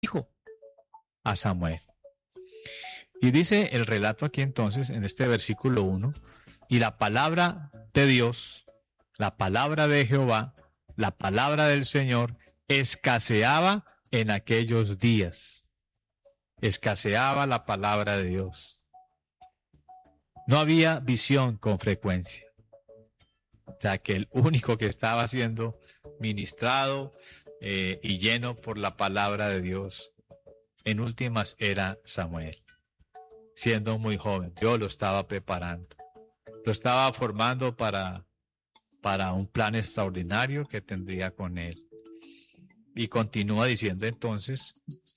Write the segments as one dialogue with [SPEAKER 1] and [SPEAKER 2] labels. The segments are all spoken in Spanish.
[SPEAKER 1] dijo a Samuel. Y dice el relato aquí entonces, en este versículo 1, y la palabra de Dios, la palabra de Jehová, la palabra del Señor, escaseaba en aquellos días. Escaseaba la palabra de Dios. No había visión con frecuencia. O sea, que el único que estaba siendo ministrado y lleno por la palabra de Dios, en últimas, era Samuel. Siendo muy joven, Dios lo estaba preparando. Lo estaba formando para un plan extraordinario que tendría con él. Y continúa diciendo entonces,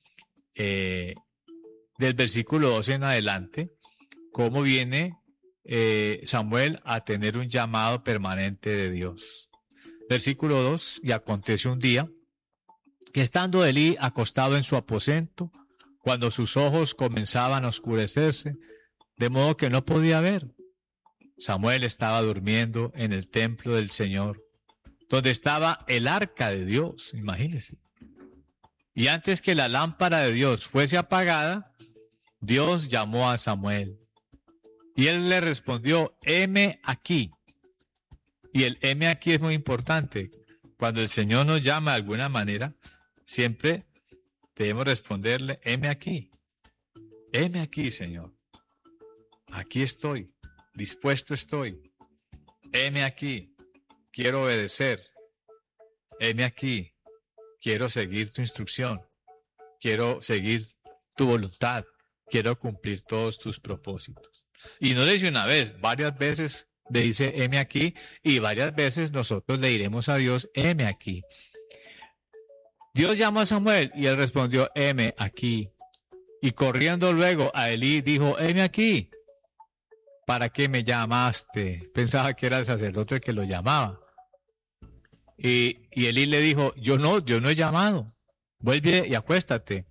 [SPEAKER 1] del versículo 12 en adelante, cómo viene Samuel a tener un llamado permanente de Dios. Versículo 2, y aconteció un día que estando Elí acostado en su aposento, cuando sus ojos comenzaban a oscurecerse, de modo que no podía ver, Samuel estaba durmiendo en el templo del Señor, donde estaba el arca de Dios, imagínense. Y antes que la lámpara de Dios fuese apagada, Dios llamó a Samuel. Y él le respondió, heme aquí. Y el heme aquí es muy importante. Cuando el Señor nos llama de alguna manera, siempre debemos responderle, heme aquí. Heme aquí, Señor. Aquí estoy. Dispuesto estoy. Heme aquí. Quiero obedecer. Heme aquí. Quiero seguir tu instrucción. Quiero seguir tu voluntad. Quiero cumplir todos tus propósitos. Y no le dice una vez, varias veces le dice, heme aquí, y varias veces nosotros le diremos a Dios, heme aquí. Dios llamó a Samuel y él respondió, heme aquí. Y corriendo luego a Elí dijo, heme aquí. ¿Para qué me llamaste? Pensaba que era el sacerdote el que lo llamaba. Y Elí le dijo, yo no he llamado. Vuelve y acuéstate.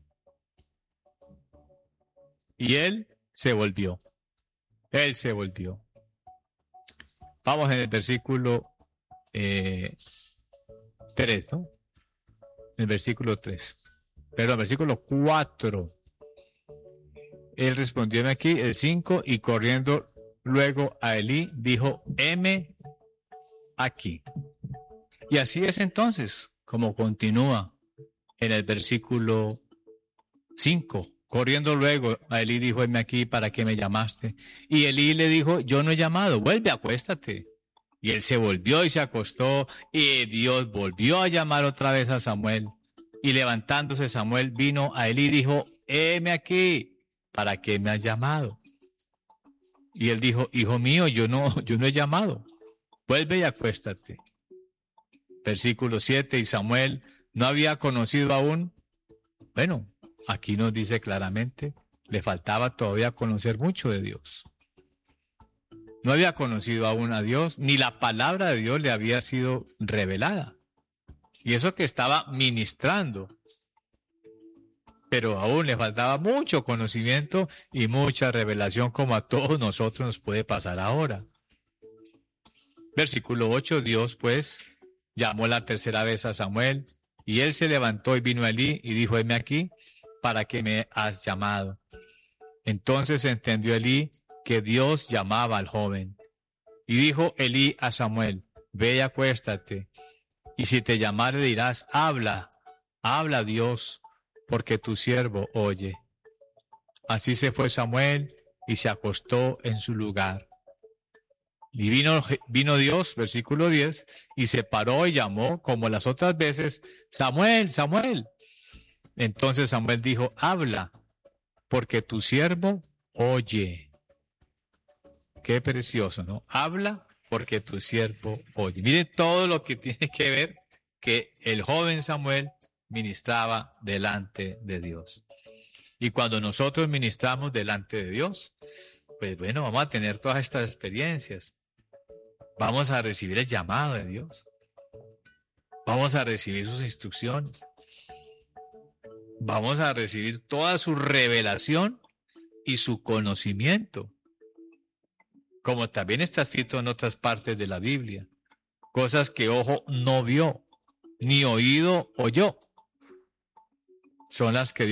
[SPEAKER 1] Y él se volvió. Él se volvió. Vamos en el versículo 3, ¿no? El versículo 3. Perdón, versículo 4. Él respondió aquí, el 5, y corriendo luego a Elí, dijo, heme aquí. Y así es entonces, como continúa en el versículo 5. Corriendo luego a Elí dijo, heme aquí, ¿para qué me llamaste? Y Elí le dijo, yo no he llamado, vuelve, acuéstate. Y él se volvió y se acostó, y Dios volvió a llamar otra vez a Samuel. Y levantándose Samuel vino a Elí y dijo, heme aquí, ¿para qué me has llamado? Y él dijo, hijo mío, yo no he llamado, vuelve y acuéstate. Versículo 7, y Samuel no había conocido aún, bueno, aquí nos dice claramente, le faltaba todavía conocer mucho de Dios. No había conocido aún a Dios, ni la palabra de Dios le había sido revelada. Y eso que estaba ministrando. Pero aún le faltaba mucho conocimiento y mucha revelación, como a todos nosotros nos puede pasar ahora. Versículo 8, Dios pues llamó la tercera vez a Samuel, y él se levantó y vino a Elí y dijo, heme aquí, ¿para qué me has llamado? Entonces entendió Elí que Dios llamaba al joven. Y dijo Elí a Samuel, ve y acuéstate, y si te llamare dirás, habla Dios, porque tu siervo oye. Así se fue Samuel y se acostó en su lugar. Y vino Dios, versículo 10, y se paró y llamó, como las otras veces, Samuel, Samuel. Entonces Samuel dijo, habla, porque tu siervo oye. Qué precioso, ¿no? Habla, porque tu siervo oye. Mire todo lo que tiene que ver que el joven Samuel ministraba delante de Dios. Y cuando nosotros ministramos delante de Dios, pues bueno, vamos a tener todas estas experiencias. Vamos a recibir el llamado de Dios. Vamos a recibir sus instrucciones. Vamos a recibir toda su revelación y su conocimiento. Como también está escrito en otras partes de la Biblia. Cosas que ojo no vio, ni oído oyó, son las que